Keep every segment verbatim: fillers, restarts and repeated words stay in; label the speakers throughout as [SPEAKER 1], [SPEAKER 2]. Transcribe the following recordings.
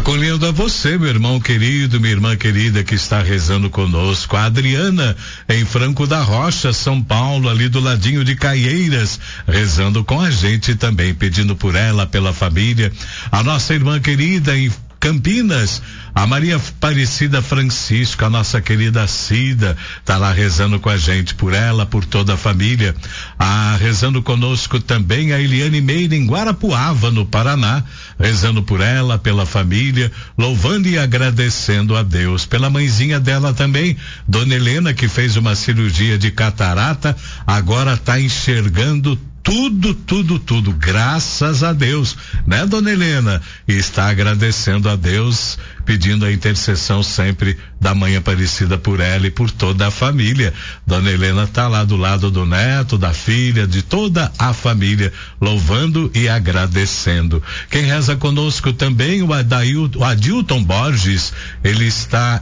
[SPEAKER 1] Acolhendo a você, meu irmão querido, minha irmã querida que está rezando conosco, a Adriana em Franco da Rocha, São Paulo, ali do ladinho de Caieiras, rezando com a gente também, pedindo por ela, pela família. A nossa irmã querida em Campinas, a Maria Aparecida Francisco, a nossa querida Cida, tá lá rezando com a gente por ela, por toda a família. Ah, rezando conosco também a Eliane Meira em Guarapuava, no Paraná, rezando por ela, pela família, louvando e agradecendo a Deus. Pela mãezinha dela também, Dona Helena, que fez uma cirurgia de catarata, agora tá enxergando tudo, tudo, tudo, graças a Deus, né, Dona Helena? E está agradecendo a Deus, pedindo a intercessão sempre da Mãe Aparecida por ela e por toda a família. Dona Helena tá lá do lado do neto, da filha, de toda a família, louvando e agradecendo. Quem reza conosco também, o Adailton, o Adilton Borges, ele está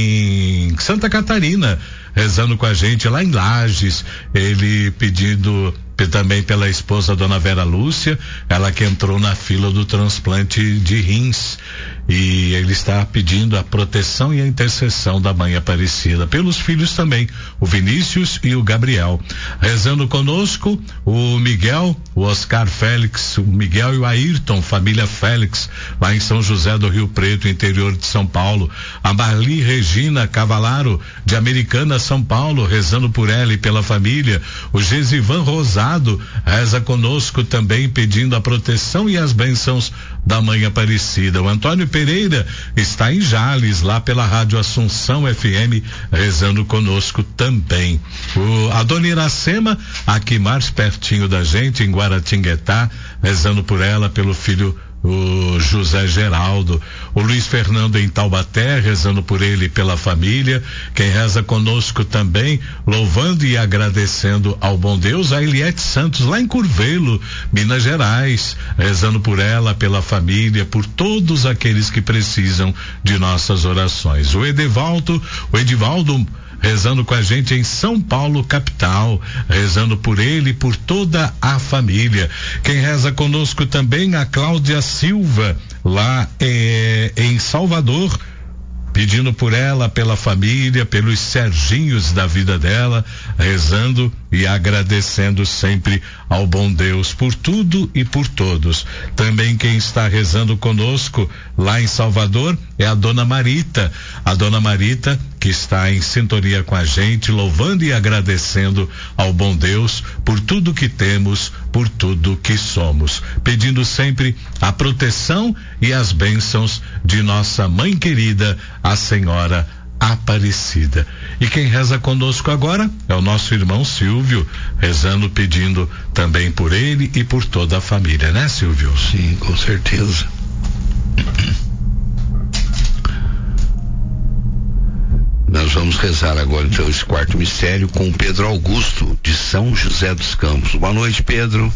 [SPEAKER 1] em Santa Catarina, rezando com a gente lá em Lages, ele pedindo também pela esposa Dona Vera Lúcia, ela que entrou na fila do transplante de rins, e ele está pedindo a proteção e a intercessão da Mãe Aparecida pelos filhos também, o Vinícius e o Gabriel. Rezando conosco o Miguel, o Oscar Félix, o Miguel e o Ayrton, família Félix, lá em São José do Rio Preto, interior de São Paulo. A Marli Regina Cavalaro, de Americana, São Paulo, rezando por ela e pela família. O Gesivan Rosado reza conosco também, pedindo a proteção e as bênçãos da Mãe Aparecida. O Antônio Pereira está em Jales, lá pela Rádio Assunção F M, rezando conosco também. O, a Dona Iracema, aqui mais pertinho da gente, em Guaratinguetá, rezando por ela, pelo filho o José Geraldo. O Luiz Fernando em Taubaté, rezando por ele e pela família. Quem reza conosco também, louvando e agradecendo ao bom Deus, a Eliette Santos, lá em Curvelo, Minas Gerais, rezando por ela, pela família, por todos aqueles que precisam de nossas orações. O Edivaldo, o Edivaldo rezando com a gente em São Paulo, capital, rezando por ele e por toda a família. Quem reza conosco também, a Cláudia Silva, lá eh, em Salvador, pedindo por ela, pela família, pelos Serginhos da vida dela, rezando e agradecendo sempre ao bom Deus por tudo e por todos. Também quem está rezando conosco lá em Salvador é a Dona Marita, a Dona Marita que está em sintonia com a gente, louvando e agradecendo ao bom Deus por tudo que temos, por tudo que somos, pedindo sempre a proteção e as bênçãos de nossa mãe querida, a Senhora Aparecida. E quem reza conosco agora é o nosso irmão Silvio, rezando, pedindo também por ele e por toda a família, né, Silvio?
[SPEAKER 2] Sim, com certeza. Nós vamos rezar agora então esse quarto mistério com o Pedro Augusto, de São José dos Campos. Boa noite, Pedro.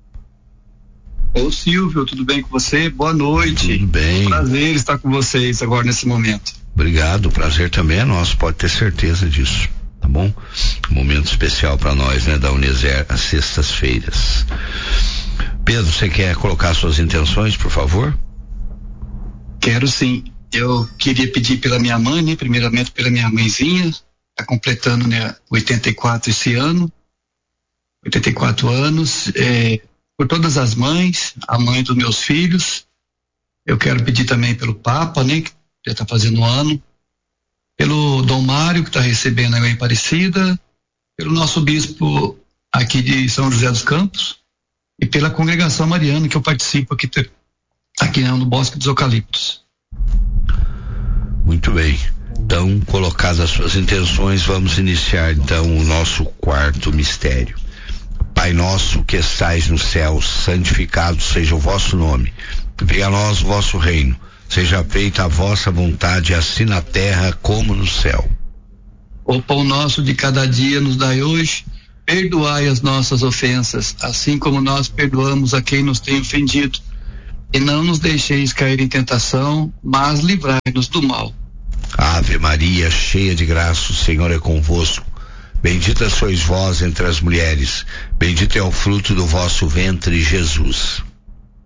[SPEAKER 3] Ô Silvio, tudo bem com você? Boa noite.
[SPEAKER 2] Tudo bem.
[SPEAKER 3] Prazer estar com vocês agora nesse momento.
[SPEAKER 2] Obrigado, o prazer também é nosso, pode ter certeza disso, tá bom? Um momento especial para nós, né, da Uneser, às sextas-feiras. Pedro, você quer colocar suas intenções, por favor?
[SPEAKER 3] Quero sim. Eu queria pedir pela minha mãe, né? Primeiramente pela minha mãezinha, tá completando, né, oitenta e quatro esse ano, oitenta e quatro anos, é, por todas as mães, a mãe dos meus filhos. Eu quero pedir também pelo Papa, né, que já está fazendo um ano, pelo Dom Mário, que está recebendo a Mãe Aparecida, pelo nosso bispo aqui de São José dos Campos e pela congregação mariana que eu participo aqui, aqui no Bosque dos Eucaliptos.
[SPEAKER 2] Muito bem. Então, colocadas as suas intenções, vamos iniciar então o nosso quarto mistério. Pai nosso que estais no céu, santificado seja o vosso nome. Venha a nós o vosso reino. Seja feita a vossa vontade, assim na terra como no céu.
[SPEAKER 3] O pão nosso de cada dia nos dai hoje. Perdoai as nossas ofensas, assim como nós perdoamos a quem nos tem ofendido. E não nos deixeis cair em tentação, mas livrai-nos do mal.
[SPEAKER 2] Ave Maria, cheia de graça, o Senhor é convosco. Bendita sois vós entre as mulheres, bendito é o fruto do vosso ventre, Jesus.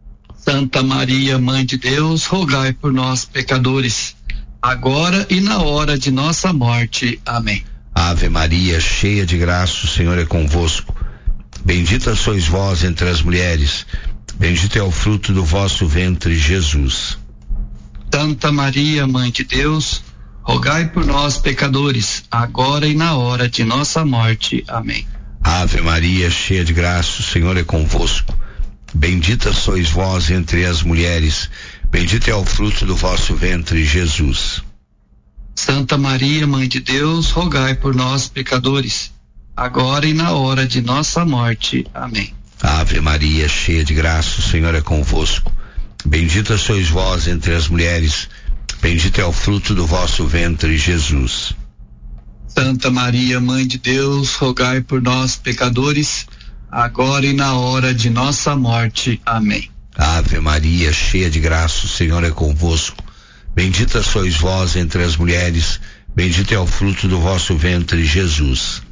[SPEAKER 3] Santa Maria, Mãe de Deus, rogai por nós, pecadores, agora e na hora de nossa morte. Amém.
[SPEAKER 2] Ave Maria, cheia de graça, o Senhor é convosco. Bendita sois vós entre as mulheres, bendito é o fruto do vosso ventre, Jesus.
[SPEAKER 3] Santa Maria, Mãe de Deus, rogai por nós, pecadores, agora e na hora de nossa morte. Amém.
[SPEAKER 2] Ave Maria, cheia de graça, o Senhor é convosco. Bendita sois vós entre as mulheres, bendito é o fruto do vosso ventre, Jesus.
[SPEAKER 3] Santa Maria, Mãe de Deus, rogai por nós, pecadores, agora e na hora de nossa morte. Amém.
[SPEAKER 2] Ave Maria, cheia de graça, o Senhor é convosco. Bendita sois vós entre as mulheres, bendito é o fruto do vosso ventre, Jesus.
[SPEAKER 3] Santa Maria, Mãe de Deus, rogai por nós, pecadores, agora e na hora de nossa morte. Amém.
[SPEAKER 2] Ave Maria, cheia de graça, o Senhor é convosco. Bendita sois vós entre as mulheres, bendito é o fruto do vosso ventre, Jesus.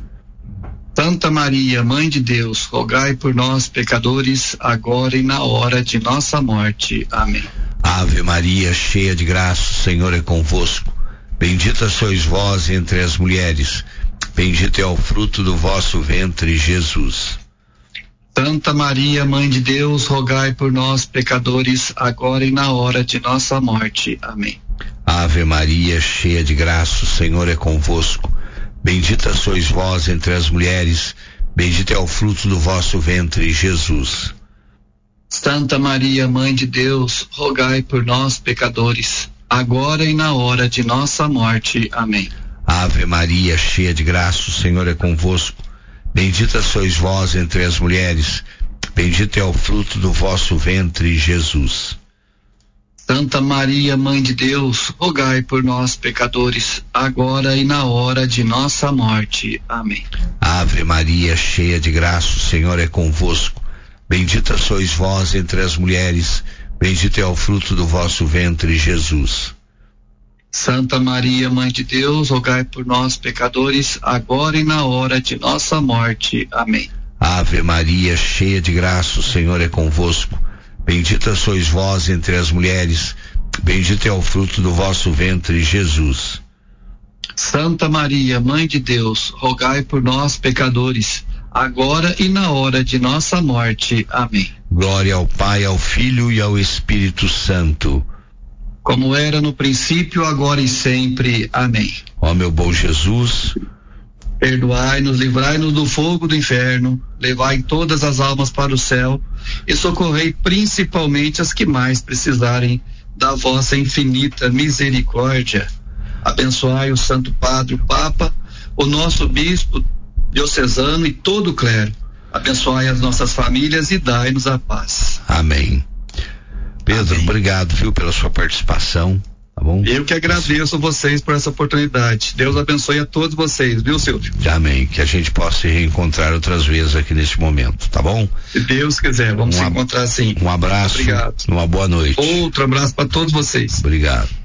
[SPEAKER 3] Santa Maria, Mãe de Deus, rogai por nós, pecadores, agora e na hora de nossa morte. Amém.
[SPEAKER 2] Ave Maria, cheia de graça, o Senhor é convosco. Bendita sois vós entre as mulheres, bendito é o fruto do vosso ventre, Jesus.
[SPEAKER 3] Santa Maria, Mãe de Deus, rogai por nós, pecadores, agora e na hora de nossa morte. Amém.
[SPEAKER 2] Ave Maria, cheia de graça, o Senhor é convosco. Bendita sois vós entre as mulheres, bendito é o fruto do vosso ventre, Jesus.
[SPEAKER 3] Santa Maria, Mãe de Deus, rogai por nós, pecadores, agora e na hora de nossa morte. Amém.
[SPEAKER 2] Ave Maria, cheia de graça, o Senhor é convosco. Bendita sois vós entre as mulheres, bendito é o fruto do vosso ventre, Jesus.
[SPEAKER 3] Santa Maria, Mãe de Deus, rogai por nós, pecadores, agora e na hora de nossa morte. Amém.
[SPEAKER 2] Ave Maria, cheia de graça, o Senhor é convosco. Bendita sois vós entre as mulheres, bendito é o fruto do vosso ventre, Jesus.
[SPEAKER 3] Santa Maria, Mãe de Deus, rogai por nós, pecadores, agora e na hora de nossa morte. Amém.
[SPEAKER 2] Ave Maria, cheia de graça, o Senhor é convosco. Bendita sois vós entre as mulheres, bendito é o fruto do vosso ventre, Jesus.
[SPEAKER 3] Santa Maria, Mãe de Deus, rogai por nós, pecadores, agora e na hora de nossa morte. Amém.
[SPEAKER 2] Glória ao Pai, ao Filho e ao Espírito Santo.
[SPEAKER 3] Como era no princípio, agora e sempre. Amém.
[SPEAKER 2] Ó meu bom Jesus,
[SPEAKER 3] perdoai-nos, livrai-nos do fogo do inferno, levai todas as almas para o céu e socorrei principalmente as que mais precisarem da vossa infinita misericórdia. Abençoai o Santo Padre, o Papa, o nosso Bispo diocesano e todo o clero. Abençoai as nossas famílias e dai-nos a paz.
[SPEAKER 2] Amém. Pedro,
[SPEAKER 3] Amém.
[SPEAKER 2] Obrigado, viu, pela sua participação. Tá bom?
[SPEAKER 3] Eu que agradeço vocês por essa oportunidade. Deus abençoe a todos vocês, viu, Silvio?
[SPEAKER 2] Amém. Que a gente possa se reencontrar outras vezes aqui nesse momento, tá bom?
[SPEAKER 3] Se Deus quiser, vamos um se encontrar sim.
[SPEAKER 2] Um abraço.
[SPEAKER 3] Obrigado.
[SPEAKER 2] Uma boa noite.
[SPEAKER 3] Outro abraço para todos vocês.
[SPEAKER 2] Obrigado.